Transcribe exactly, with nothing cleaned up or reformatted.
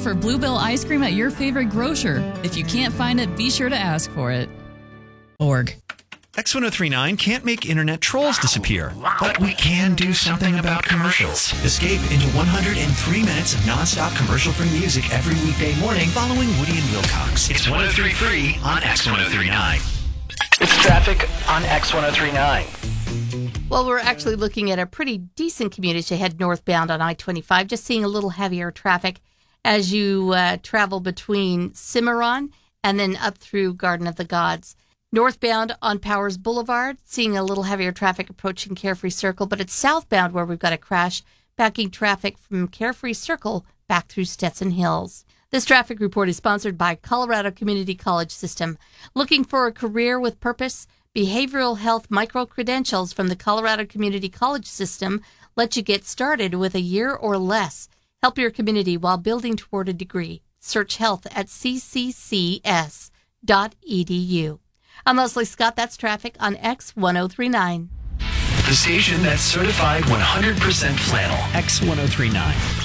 for Bluebell ice cream at your favorite grocer. If you can't find it, be sure to ask for it. Org. X ten thirty-nine can't make internet trolls disappear, but we can do something about commercials. Escape into one hundred three minutes of nonstop commercial-free music every weekday morning following Woody and Wilcox. It's ten thirty-three on X ten thirty-nine. It's traffic on X ten thirty-nine. Well, we're actually looking at a pretty decent commute as you head northbound on I twenty-five, just seeing a little heavier traffic as you uh, travel between Cimarron and then up through Garden of the Gods. Northbound on Powers Boulevard, seeing a little heavier traffic approaching Carefree Circle, but it's southbound where we've got a crash, backing traffic from Carefree Circle back through Stetson Hills. This traffic report is sponsored by Colorado Community College System. Looking for a career with purpose? Behavioral health micro-credentials from the Colorado Community College System let you get started with a year or less. Help your community while building toward a degree. Search health at c c c s dot e d u. I'm Leslie Scott. That's traffic on X ten thirty-nine. The station that's certified one hundred percent flannel. X ten thirty-nine.